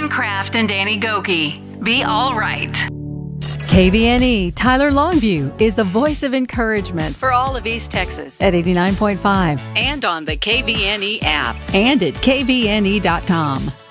Megan Kraft and Danny Gokey. Be all right. KVNE Tyler Longview is the voice of encouragement for all of East Texas at 89.5 and on the KVNE app and at kvne.com.